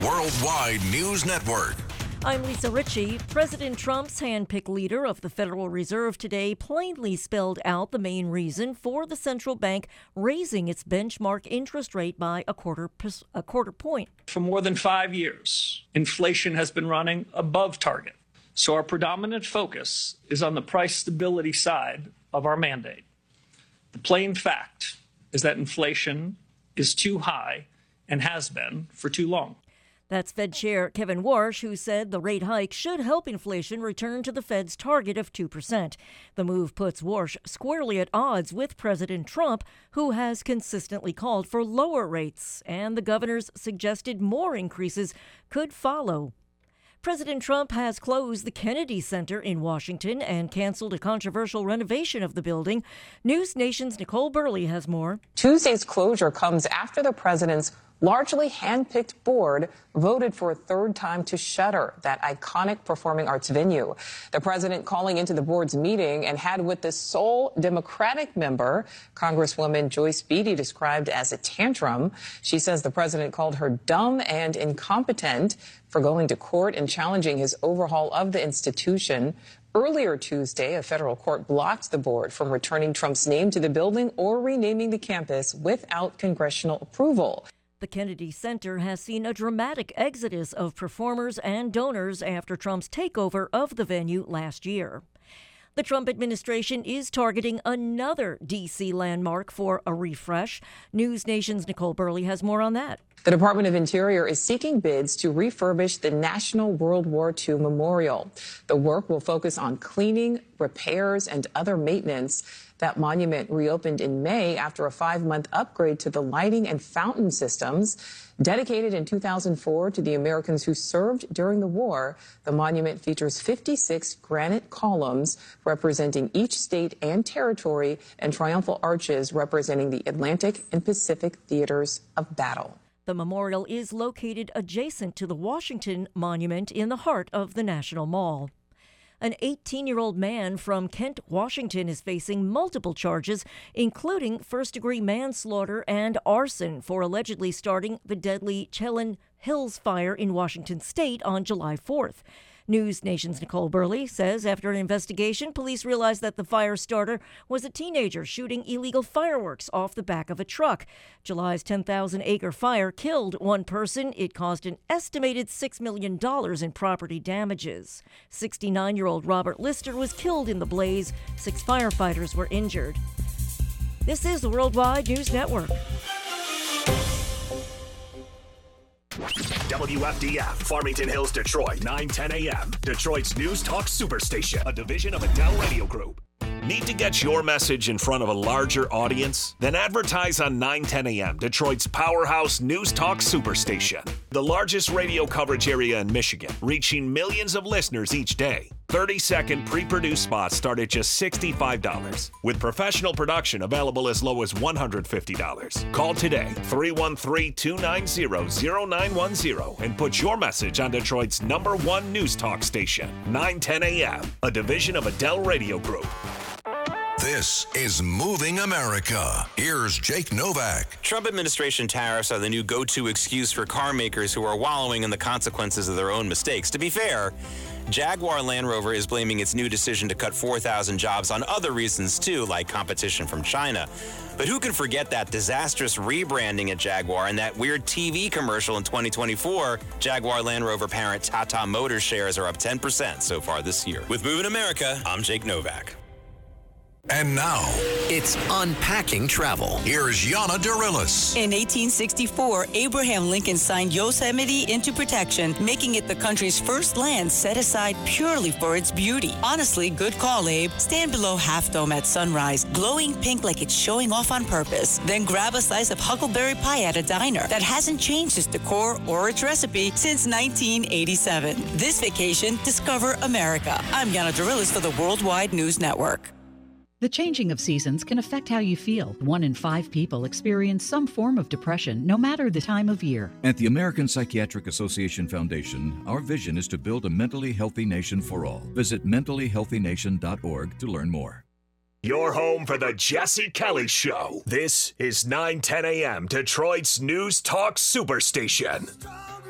Worldwide News Network. I'm Lisa Ritchie. President Trump's hand-picked leader of the Federal Reserve today plainly spelled out the main reason for the central bank raising its benchmark interest rate by a quarter point. For more than 5 years, inflation has been running above target. So our predominant focus is on the price stability side of our mandate. The plain fact is that inflation is too high and has been for too long. That's Fed Chair Kevin Warsh, who said the rate hike should help inflation return to the Fed's target of 2%. The move puts Warsh squarely at odds with President Trump, who has consistently called for lower rates, and the governor's suggested more increases could follow. President Trump has closed the Kennedy Center in Washington and canceled a controversial renovation of the building. News Nation's Nicole Burley has more. Tuesday's closure comes after the president's largely hand-picked board voted for a third time to shutter that iconic performing arts venue. The president calling into the board's meeting and had with the sole Democratic member, Congresswoman Joyce Beatty, described as a tantrum. She says the president called her dumb and incompetent for going to court and challenging his overhaul of the institution. Earlier Tuesday, a federal court blocked the board from returning Trump's name to the building or renaming the campus without congressional approval. The Kennedy Center has seen a dramatic exodus of performers and donors after Trump's takeover of the venue last year. The Trump administration is targeting another D.C. landmark for a refresh. News Nation's Nicole Burley has more on that. The Department of Interior is seeking bids to refurbish the National World War II Memorial. The work will focus on cleaning, repairs, and other maintenance. That monument reopened in May after a 5-month upgrade to the lighting and fountain systems. Dedicated in 2004 to the Americans who served during the war, the monument features 56 granite columns representing each state and territory and triumphal arches representing the Atlantic and Pacific theaters of battle. The memorial is located adjacent to the Washington Monument in the heart of the National Mall. An 18-year-old man from Kent, Washington, is facing multiple charges, including first-degree manslaughter and arson for allegedly starting the deadly Chelan Hills fire in Washington state on July 4th. News Nation's Nicole Burley says after an investigation, police realized that the fire starter was a teenager shooting illegal fireworks off the back of a truck. July's 10,000-acre fire killed one person. It caused an estimated $6 million in property damages. 69-year-old Robert Lister was killed in the blaze. 6 firefighters were injured. This is the Worldwide News Network. WFDF, Farmington Hills, Detroit, 9:10 a.m. Detroit's News Talk Superstation, a division of Adele Radio Group. Need to get your message in front of a larger audience? Then advertise on 9:10 a.m., Detroit's powerhouse News Talk Superstation. The largest radio coverage area in Michigan, reaching millions of listeners each day. 30-second pre-produced spots start at just $65, with professional production available as low as $150. Call today, 313-290-0910, and put your message on Detroit's #1 news talk station, 9:10 a.m., a division of Adele Radio Group. This is Moving America. Here's Jake Novak. Trump administration tariffs are the new go-to excuse for car makers who are wallowing in the consequences of their own mistakes. To be fair, Jaguar Land Rover is blaming its new decision to cut 4,000 jobs on other reasons too, like competition from China. But who can forget that disastrous rebranding at Jaguar and that weird TV commercial in 2024? Jaguar Land Rover parent Tata Motors shares are up 10% so far this year. With Moving America, I'm Jake Novak. And now, it's Unpacking Travel. Here's Yana Darilis. In 1864, Abraham Lincoln signed Yosemite into protection, making it the country's first land set aside purely for its beauty. Honestly, good call, Abe. Stand below Half Dome at sunrise, glowing pink like it's showing off on purpose. Then grab a slice of huckleberry pie at a diner that hasn't changed its decor or its recipe since 1987. This vacation, discover America. I'm Yana Darilis for the Worldwide News Network. The changing of seasons can affect how you feel. 1 in 5 people experience some form of depression, no matter the time of year. At the American Psychiatric Association Foundation, our vision is to build a mentally healthy nation for all. Visit mentallyhealthynation.org to learn more. Your home for the Jesse Kelly Show. This is 9:10 a.m. Detroit's News Talk Superstation.